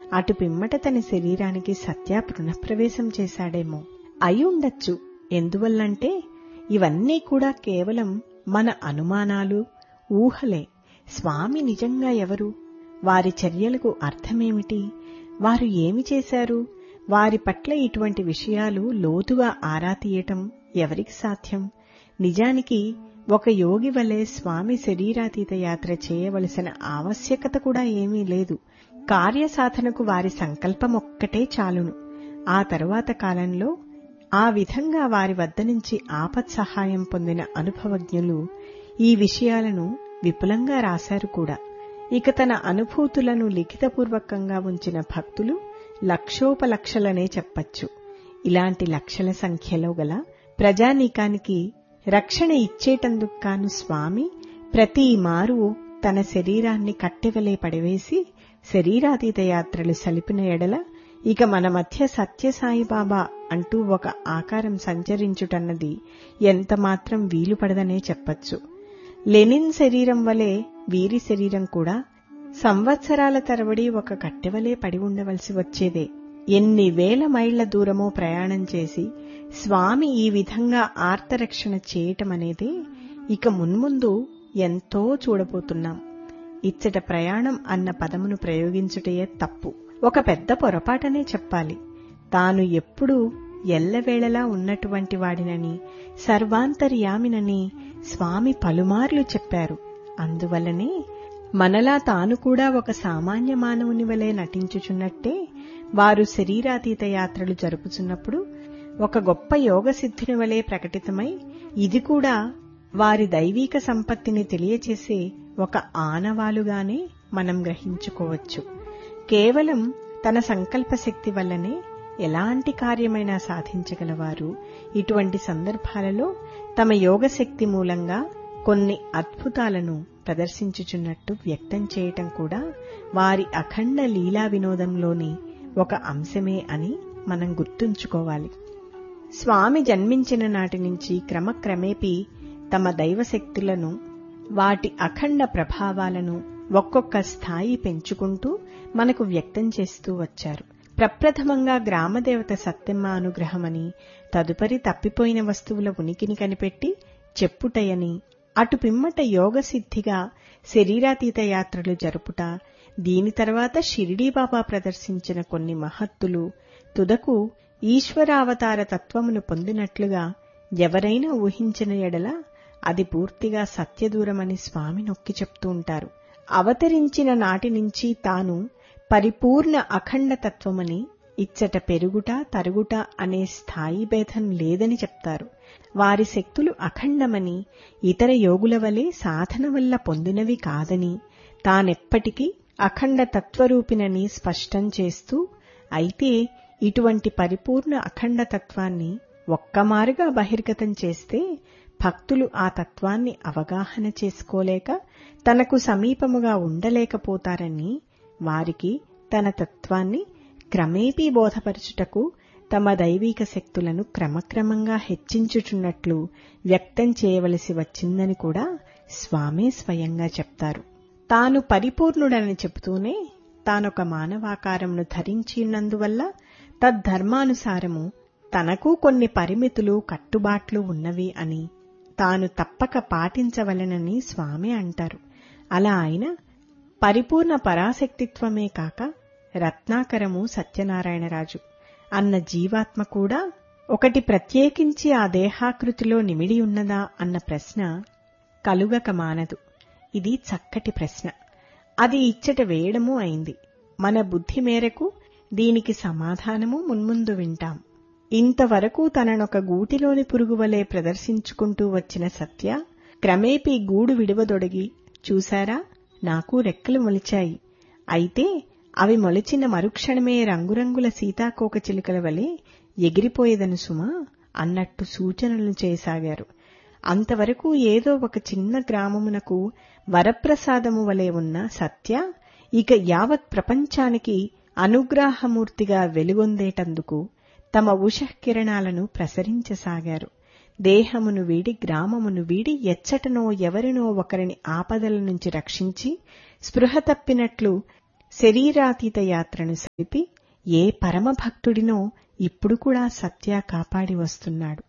అటు పిమ్మట తన శరీరానికి సత్య పునఃప్రవేశం చేశాడేమో. అయి ఉండొచ్చు. ఎందువల్లంటే ఇవన్నీ కూడా కేవలం మన అనుమానాలు, ఊహలే. స్వామి నిజంగా ఎవరు? వారి చర్యలకు అర్థమేమిటి? వారు ఏమి చేశారు? వారి పట్ల ఇటువంటి విషయాలు లోతుగా ఆరా తీయటం ఎవరికి సాధ్యం? నిజానికి ఒక యోగి వలె స్వామి శరీరాతీత యాత్ర చేయవలసిన ఆవశ్యకత కూడా ఏమీ లేదు. కార్యసాధనకు వారి సంకల్పమొక్కటే చాలును. ఆ తరువాత కాలంలో ఆ విధంగా వారి వద్ద నుంచి ఆపత్సహాయం పొందిన అనుభవజ్ఞులు ఈ విషయాలను విపులంగా రాశారు కూడా. ఇక తన అనుభూతులను లిఖితపూర్వకంగా ఉంచిన భక్తులు లక్షోపలక్షలనే చెప్పచ్చు. ఇలాంటి లక్షల సంఖ్యలో గల ప్రజానీకానికి రక్షణ ఇచ్చేటందుకు కాను స్వామి ప్రతి మారు తన శరీరాన్ని కట్టెవలే పడివేసి శరీరాతీత యాత్రలు సలిపిన ఎడల ఇక మన మధ్య సత్యసాయిబాబా అంటూ ఒక ఆకారం సంచరించుటన్నది ఎంతమాత్రం వీలుపడదనే చెప్పచ్చు. లెనిన్ శరీరం వలె వీరి శరీరం కూడా సంవత్సరాల తరబడి ఒక కట్టెవలే పడి ఉండవలసి వచ్చేదే. ఎన్ని వేల మైళ్ల దూరమో ప్రయాణం చేసి స్వామి ఈ విధంగా ఆర్తరక్షణ చేయటమనేదే ఇక మున్ముందు ఎంతో చూడబోతున్నాం. ఇచ్చట ప్రయాణం అన్న పదమును ప్రయోగించుటయే తప్పు, ఒక పెద్ద పొరపాటనే చెప్పాలి. తాను ఎప్పుడూ ఎల్లవేళలా ఉన్నటువంటి వాడినని, సర్వాంతర్యామినని స్వామి పలుమార్లు చెప్పారు. అందువల్లనే మనలా తాను కూడా ఒక సామాన్య మానవుని వలె నటించుచున్నట్టే వారు శరీరాతీత యాత్రలు జరుపుచున్నప్పుడు ఒక గొప్ప యోగసిద్ధిని వలె ప్రకటితమై ఇది కూడా వారి దైవీక సంపత్తిని తెలియచేసే ఒక ఆనవాలుగానే మనం గ్రహించుకోవచ్చు. కేవలం తన సంకల్పశక్తి వల్లనే ఎలాంటి కార్యమైనా సాధించగలవారు ఇటువంటి సందర్భాలలో తమ యోగశక్తి మూలంగా కొన్ని అద్భుతాలను ప్రదర్శించుచున్నట్టు వ్యక్తం చేయటం కూడా వారి అఖండ లీలా వినోదంలోని ఒక అంశమే అని మనం గుర్తుంచుకోవాలి. స్వామి జన్మించిన నాటి నుంచి క్రమక్రమేపీ తమ దైవశక్తులను, వాటి అఖండ ప్రభావాలను ఒక్కొక్క స్థాయి పెంచుకుంటూ మనకు వ్యక్తం చేస్తూ వచ్చారు. ప్రప్రథమంగా గ్రామదేవత సత్తెమ్మ అనుగ్రహమని, తదుపరి తప్పిపోయిన వస్తువుల ఉనికిని కనిపెట్టి చెప్పుటయని, అటు పిమ్మట యోగసిద్ధిగా శరీరాతీత యాత్రలు జరుపుట, దీని తర్వాత షిరిడీబాబా ప్రదర్శించిన కొన్ని మహత్తులు, తుదకు ఈశ్వరావతార తత్వమును పొందినట్లుగా ఎవరైనా ఊహించిన ఎడల అది పూర్తిగా సత్యదూరమని స్వామి నొక్కి చెప్తూ ఉంటారు. అవతరించిన నాటి నుంచి తాను పరిపూర్ణ అఖండ తత్వమని, ఇచ్చట పెరుగుట తరుగుట అనే స్థాయి భేదం లేదని చెప్తారు. వారి శక్తులు అఖండమని, ఇతర యోగుల వలె సాధన వల్ల పొందినవి కాదని, తానెప్పటికీ అఖండ తత్వరూపినని స్పష్టం చేస్తూ, అయితే ఇటువంటి పరిపూర్ణ అఖండ తత్వాన్ని ఒక్కమారుగా బహిర్గతం చేస్తే భక్తులు ఆ తత్వాన్ని అవగాహన చేసుకోలేక తనకు సమీపముగా ఉండలేకపోతారని, వారికి తన తత్వాన్ని క్రమేపీ బోధపరచుటకు తమ దైవీక శక్తులను క్రమక్రమంగా హెచ్చించుచున్నట్లు వ్యక్తం చేయవలసి వచ్చిందని కూడా స్వామే స్వయంగా చెప్తారు. తాను పరిపూర్ణుడని చెబుతూనే తానొక మానవాకారమును ధరించినందువల్ల తద్ధర్మానుసారము తనకు కొన్ని పరిమితులు, కట్టుబాట్లు ఉన్నవి అని, తాను తప్పక పాటించవలెనని స్వామి అంటారు. అలా ఆయన పరిపూర్ణ పరాశక్తిత్వమే కాక రత్నాకరము సత్యనారాయణరాజు అన్న జీవాత్మ కూడా ఒకటి ప్రత్యేకించి ఆ దేహాకృతిలో నిమిడి ఉన్నదా అన్న ప్రశ్న కలుగక మానదు. ఇది చక్కటి ప్రశ్న. అది ఇచ్చట వేయడమూ అయింది. మన బుద్ధి మేరకు దీనికి సమాధానము మున్ముందు వింటాం. ఇంతవరకు తననొక గూటిలోని పురుగువలే ప్రదర్శించుకుంటూ వచ్చిన సత్య క్రమేపీ గూడు విడువదొడిగి, చూశారా, నాకు రెక్కలు మొలిచాయి, అయితే అవి మొలిచిన మరుక్షణమే రంగురంగుల సీతాకోక చిలుకల వలె ఎగిరిపోయేదను సుమా అన్నట్టు సూచనలు చేయసాగారు. అంతవరకు ఏదో ఒక చిన్న గ్రామమునకు వరప్రసాదము వలె ఉన్న సత్య ఇక యావత్ ప్రపంచానికి అనుగ్రహమూర్తిగా వెలుగొందేటందుకు తమ ఉషఃకిరణాలను ప్రసరించసాగారు. దేహమును వీడి, గ్రామమును వీడి ఎచ్చటనో ఎవరినో ఒకరిని ఆపదల నుంచి రక్షించి, స్పృహ తప్పినట్లు శరీరాతీత యాత్రను సలిపి ఏ పరమభక్తుడినో ఇప్పుడు కూడా సత్య కాపాడి వస్తున్నాడు.